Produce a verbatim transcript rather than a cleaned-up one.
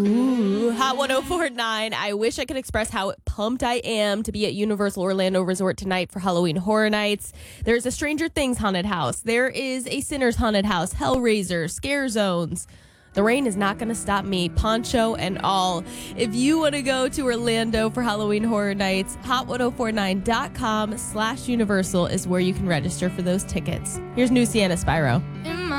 Ooh, Hot one oh four point nine. I wish I could express how pumped I am to be at Universal Orlando Resort tonight for Halloween Horror Nights. There's a Stranger Things haunted house. There is a Sinners haunted house, Hellraiser, Scare Zones. The rain is not going to stop me, poncho and all. If you want to go to Orlando for Halloween Horror Nights, hot ten forty-nine dot com slash universal is where you can register for those tickets. Here's new Sienna Spyro. Mm.